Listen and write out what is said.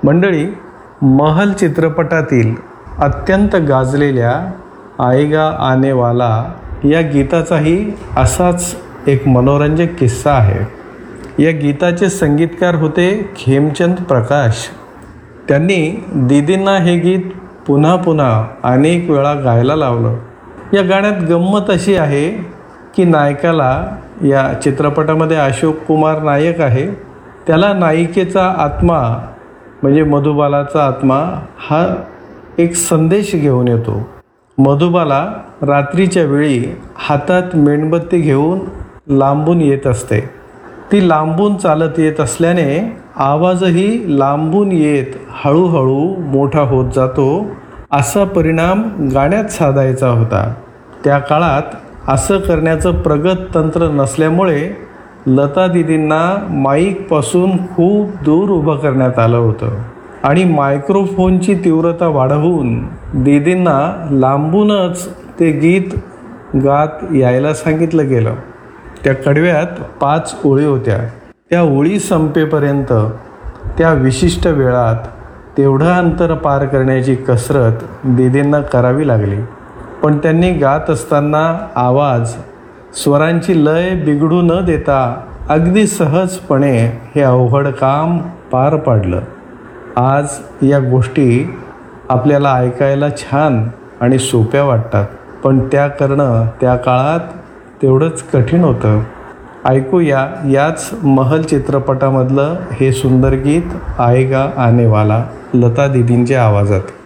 मंडळी, महल चित्रपटातील अत्यंत गाजलेल्या आएगा आने वाला या गीताचाही असाच एक मनोरंजक किस्सा आहे. या गीताचे संगीतकार होते खेमचंद प्रकाश. त्यांनी दीदींना हे गीत पुन्हा पुन्हा अनेक वेळा गायला लावलं. या गाण्यात गंमत अशी आहे की नायकाला, या चित्रपटामध्ये अशोक कुमार नायक आहे, त्याला नायिकेचा आत्मा म्हणजे मधुबालाचा आत्मा हा एक संदेश घेऊन येतो. मधुबाला रात्रीच्या वेळी हातात मेणबत्ती घेऊन लांबून येत असते. ती लांबून चालत येत असल्याने आवाजही लांबून येत हळूहळू मोठा होत जातो. असा परिणाम गाण्यात साधायचा होता. त्या काळात असं करण्याचं प्रगत तंत्र नसल्यामुळे लता दीदींना माईकपासून खूप दूर उभं करण्यात आलं होतं आणि मायक्रोफोनची तीव्रता वाढवून दीदींना लांबूनच ते गीत गात यायला सांगितलं गेलं. त्या कडव्यात 5 ओळी होत्या. त्या ओळी संपेपर्यंत त्या विशिष्ट वेळात तेवढं अंतर पार करण्याची कसरत दीदींना करावी लागली. पण त्यांनी गात असताना आवाज, स्वरांची लय बिघडू न देता अगदी सहजपणे हे अवघड काम पार पाडलं. आज या गोष्टी आपल्याला ऐकायला छान आणि सोप्या वाटतात, पण त्या करणं त्या काळात तेवढंच कठीण होतं. ऐकूया याच महल चित्रपटामधलं हे सुंदर गीत आएगा आने वाला लता दीदींच्या आवाजात.